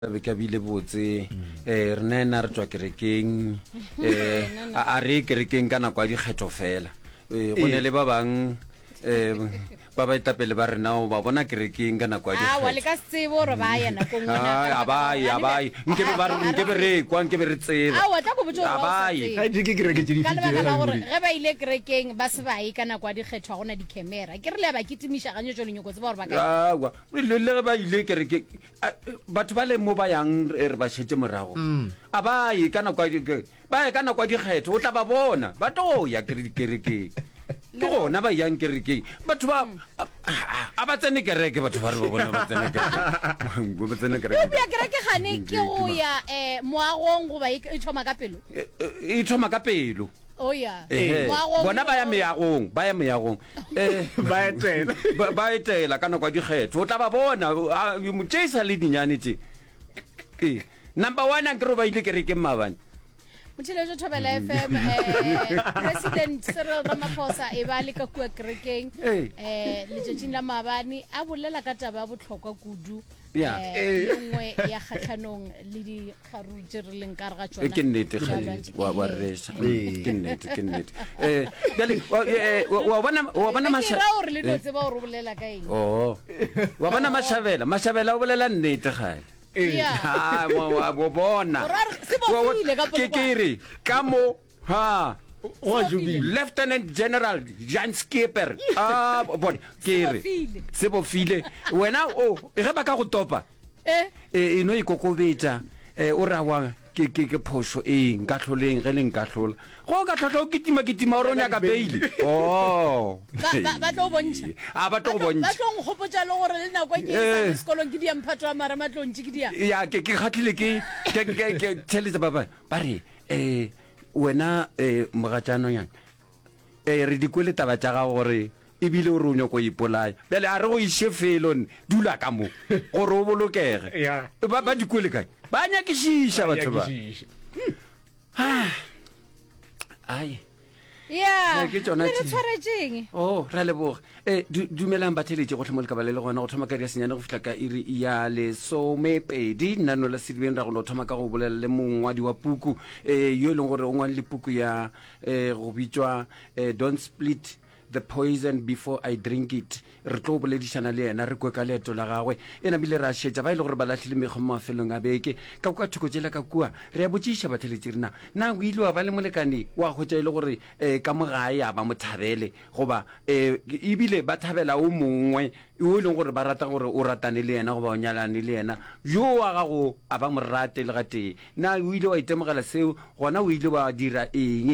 ka bile botse re nena re tswa kerekeng a re kerekeng ka nako a dikgetho fela go ne le ba bang ba ba itapele ba rena o ba bona kerekeng ka nako a dikgetho wa le ka tsebo re ba ya nako ngwana abai nkebe re kwa nkebe re tseba wa tla go botsa abai ga di ke kereke tse di ka lebaka la gore ge ba ile kerekeng ba se ba e ka nako a dikgetho gona di camera ke re le ba kitimiša ganye tšo lenyoko tseba gore ba ka le ge ba ile kerekeng batho ba le mo ba yang re ba šetse morago a ba ye ka nako a dikgetho o tla ba bona ba to ya kerekeng ke gona ba yang kerekeng batho ba a ba tsene kereke batho ba re ba bona ba tsene kereke ya kereke gane ke go ya moagong go ba e thoma ka pelo e thoma ka pelo o ya bona ba ya meagong ba etela ka nako a dikgetho o tla ba bona motšeisa le dinyane tse number 1 a kere ba ile kerekeng maabane Mothelelo Thobela FM President Cyril Ramaphosa e ba le ka kua kerekeng letšatšing la maabane a bolela ka taba ya bohlokwa kudu nngwe ya kgatlhanong le dikgaruru tše re leng ka re ga tsona ke nnete wa resa ke nnete wa bona gore le no tseba gore o bolela ka eng wa bona mashabela o bolela nnete gale bo bona ke kere ka mo Lieutenant General Jan Skipper bon kere se bofile wena ge ba ka go topa no ikokobetsa o rawa ke phoso nka tlholeng ge le nka tlhola go ka tlhotla o kitima o rone ya ka beile ba tlo bontšha ba tlo go bontšha ba tlo nkgopotsa le gore le nako ke sa sekolong ke di mphatho a mara matlontse ke dia ya ke khatlile ke tšheletse ba re wena mogatšano yang re dikwele taba tša ga gore ebile o re o nyako ipolaya bjale a re go iše felon dula ka mo gore o bolokege ba dikwele kae ba nyakešiša batho ba ai ke re tshwaretseng ra leboge dumelang batheletše go tlhomo le ka ba le gona go thoma ka di a senyane go fitlha ka iri ya lesomepedi nnano la sedibeng ra go no thoma ka go bolela le mongwadi wa puku yo e leng gore o ngwale le puku ya go bitswa don't split the poison before I drink it re tlo boledišana le yena re kwe ka leeto la gagwe e nabile ra šetša ba e le gore ba latlhile mekgo mo mafelong a beke ka kwa thoko tsela ka kua re a botšiša batheletše rena na o ile wa ba le molekane wa kgotša e le gore ka mogae a ba mothabele goba ebile ba thabela o mongwe o e leng gore ba rata gore o ratane le yena goba o nyalane le yena yo wa gago a ba morate le ga tee na o ile wa itemogela seo gona o ile wa dira eng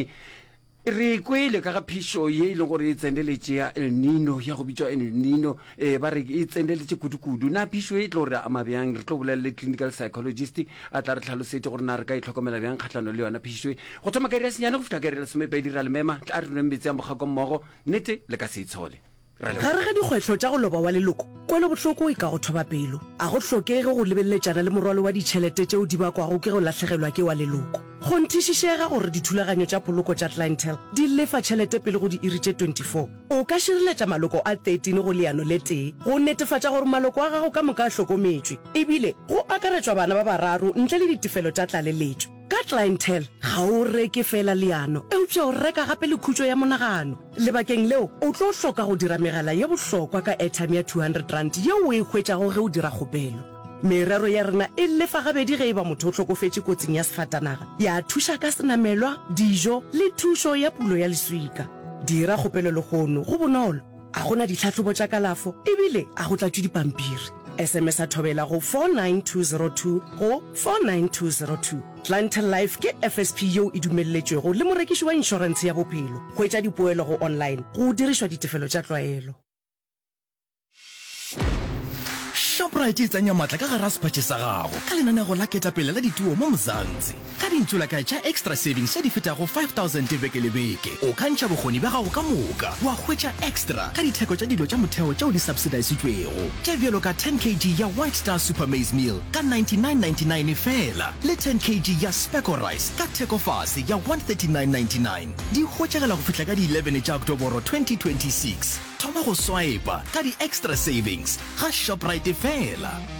re kwele ka ga phišo ye e leng gore e tsendeletše ya El Nino ya go bitswa El Nino ba re e tsendeletše kudu-kudu na phišo e tlo gore ama bjang re tlo bolela le clinical psychologist a tla re tlhalosetse gore na re ka e tlhokomela bjang kgatlhano le yona phišo go thoma ka iri ya senyane go fitlha ka iri ya lesomepedi ra le mema a re neng metse ya mogako mmogo nnete le ka se itshole gare ga dikgwetlho tša go loba wa leloko kwele bohloko e ka go thoba pelo a go hlokege go lebeleletšana le morwalo wa ditšhelete tšeo di bakwago ke go latlhegelwa ke wa leloko go nthišišega gore dithulaganyo tša poloko tša clientele di lefa tšhelete pele go di iri tše 24 o ka šireletša maloko a 13 go leano le tee go netefatša gore maloko a gago ka moka a hlokometšwe ebile go akaretswa bana ba bararo ntle le ditefelo tša tlaleletšo ka clientele ga o reke fela leano eupša o reka gape le khutšo ya monagano lebakeng leo o tlo hloka go dira megala ye bohlokwa ka airtime ya 200 rand yeo o e hwetšago ge o dira kgopelo merero ya rena e lefa gabedi ge e ba motho o hlokofetše kotsing ya sefatanaga ya thuša ka senamelwa dijo le thušo ya pulo ya leswika dira kgopelo le kgono go bonolo a gona ditlhatlhobo tša kalafo ebile a go tlatšwe dipampiri SMS a thobela go 49202 go 49202 Clientele Life ke FSP yeo e dumelletšwego le morekiši wa inšorense ya bophelo go etša dipoelo go online go dirišwa ditefelo tša tlwaelo Shoprite e tsenya matla ka gara sepatše sa gago ka lenanego la ketapele la dituo mo Mzansi ka dintšolaka tša extra savings tša di fetago 5,000 beke le beke o ka ntšha bokgoni ba gago ka moka wa hwetša extra ka ditheko tša dilo tša motheo tšeo di subsidisitšwego tše bjalo ka 10 kg ya White Star Super Maize Meal ka 99.99 fela le 10 kg ya Speckle Rice ka theko fase ya 139.99 di hwetšagela go fihla ka di 11 tša Oktoboro 2026 thoma go swipa ka di extra savings ga Shoprite fela